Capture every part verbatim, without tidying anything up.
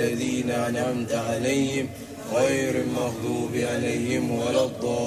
الذين أنعمت عليهم غير المغضوب عليهم ولا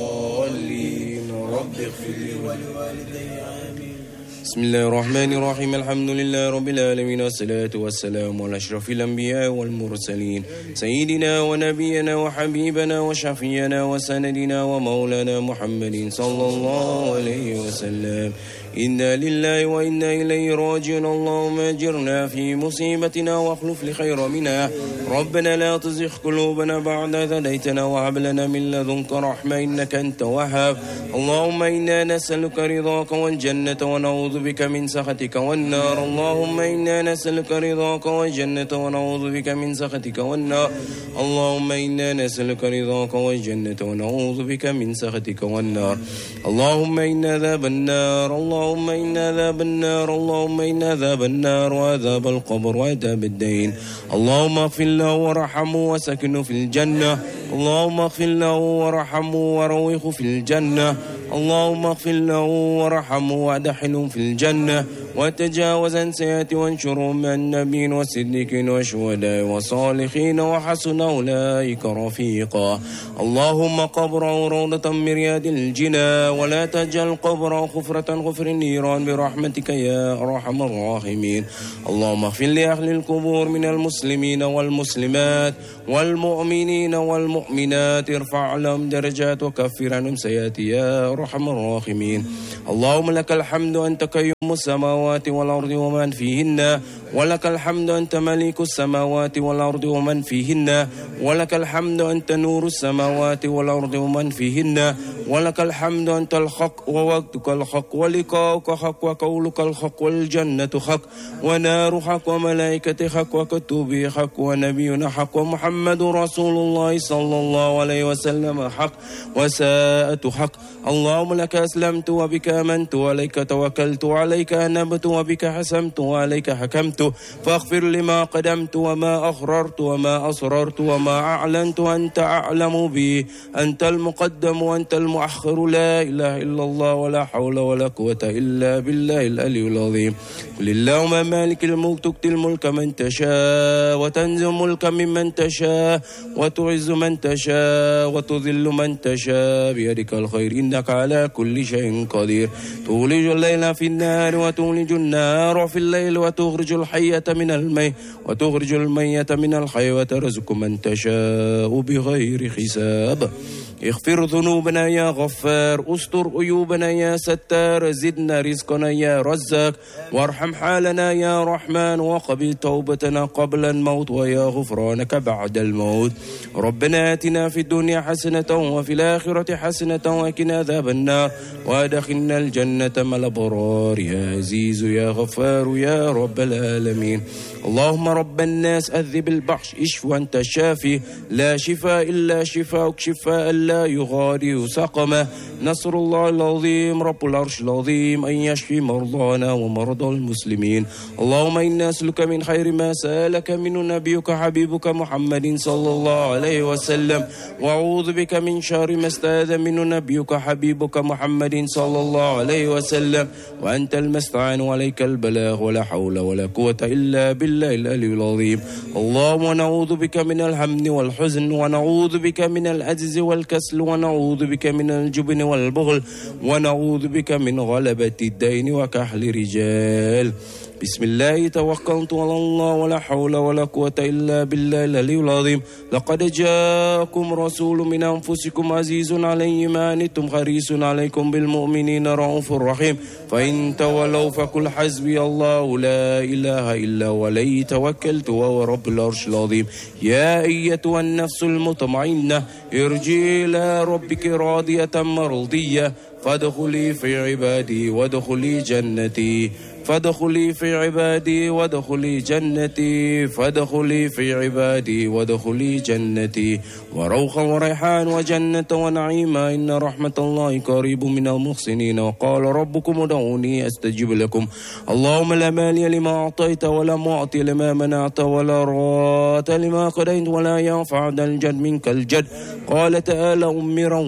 الضالين رب اغفر لي ولوالدي آمين. بسم الله الرحمن الرحيم. الحمد لله رب العالمين، والصلاة والسلام على أشرف الأنبياء والمرسلين، سيدنا ونبينا وحبيبنا وشفينا وسندنا ومولانا محمد صلى الله عليه وسلم. إنا لله وإنا إليه راجعون. اللهم أجرنا في مصيبتنا واخلف لخير منها. ربنا لا تزغ قلوبنا بعد إذ هديتنا وهب لنا من لدنك رحمة إنك أنت الوهاب. اللهم إنا نسألك رضاك والجنة ونعوذ بك من سخطك والنار. اللهم إنا نسألك رضاك والجنة ونعوذ بك من سخطك والنار. اللهم إنا نسألك رضاك والجنة ونعوذ بك من سخطك والنار. اللهم إنا عذاب النار اللهم إنا عذاب النار اللهم إنا عذاب النار وعذاب القبر وعذاب الدين. اللهم اغفر له وارحمه وسكنه في الجنة. اللهم اغفر له وارحمه وروحه في الجنة. اللهم اغفر له وارحمه وادخله في الجنة، وتجاوز عن سيئاته وانشرهم مع النبيين والصديقين والشهداء والصالحين وحسن أولئك رفيقا. اللهم قبره روضة من رياض الجنة، ولا تجعل قبره خفرة غفر النيران برحمتك يا أرحم الراحمين. اللهم اغفر لأهل القبور من المسلمين والمسلمات والمؤمنين والمؤمنات، ارفع لهم درجات وكفر عنهم سيئات يا أرحم الراحمين. اللهم لك الحمد أنت قيوم السماوات والأرض ومن فيهن، ولك الحمد أنت ملك السماوات والأرض ومن فيهن، ولك الحمد أنت نور السماوات والأرض ومن فيهن، ولك الحمد أنت الحق ووقتك الحق ولقاؤك حق وقولك الحق والجنة حق ونار حق وملائكة حق وكتبه حق ونبينا حق ومحمد رسول الله صلى الله عليه وسلم حق وساءة حق. اللهم لك أسلمت وبك آمنت وعليك توكلت وعليك أنبت وبك حسمت وعليك حكمت، فاغفر لما قدمت وما أخررت وما أسررت وما أعلنت أنت أعلم به، أنت المقدم وأنت المؤخر، لا إله إلا الله ولا حول ولا قوة إلا بالله العلي العظيم. قل اللهم مالك الملك تؤتي الملك من تشاء وتنزع الملك ممن تشاء وتعز من تشاء وتذل من تشاء بيدك الخير إنك على كل شيء قدير. تولج الليل في النهار وتولج النهار في الليل وتخرج الحية من الميت وتخرج الميت من الحي وترزق من تشاء بغير حساب. اغفر ذنوبنا يا غفار، استر عيوبنا يا ستار، زدنا رزقنا يا رزاق، وارحم حالنا يا رحمن، وقبل توبتنا قبل الموت ويا غفرانك بعد الموت. ربنا آتنا في الدنيا حسنة وفي الآخرة حسنة وقنا عذاب النار، وادخلنا الجنة مع الأبرار يا عزيز يا غفار يا رب العالمين. اللهم رب الناس أذهب البحش، اشف وأنت الشافي، لا شفاء إلا شفاءك شفاء لا يغادر سقما. نصر الله العظيم رب العرش العظيم أن يشفي مرضانا ومرضى المسلمين. اللهم إنا نسألك من خير ما سألك منه نبيك حبيبك محمد صلى الله عليه وسلم، وأعوذ بك من شر ما استعاذ منه نبيك حبيبك محمد صلى الله عليه وسلم، وأنت المستعان وعليك البلاغ ولا حول ولا قوة إلا بالله العلي العظيم. اللهم نعوذ بك من الهم والحزن، ونعوذ بك من العجز والكسل، ونعوذ بك من الجبن والبخل، ونعوذ بك من غلبة الدين وكحل رجال. بسم الله توكلت على الله ولا حول ولا قوة إلا بالله العلي العظيم. لقد جاءكم رسول من أنفسكم عزيز عليه ما عنتم حريص عليكم بالمؤمنين رؤوف رحيم. فإن تولوا فقل حسبي الله لا إله إلا هو عليه توكلت وهو رب العرش العظيم. يا أيتها النفس المطمئنة ارجعي إلى ربك راضية مرضية فادخلي في عبادي وادخلي جنتي فادخلي في عبادي وادخلي جنتي فادخلي في عبادي وادخلي جنتي. وروحا وريحان وجنة ونعيما إن رحمة الله قريب من المحسنين. وقال ربكم ادعوني أستجب لكم. اللهم لا مانع لما أعطيت ولا معطي لما منعت ولا راد لما قضيت ولا ينفع ذا الجد منك الجد. قال تعالى أمرا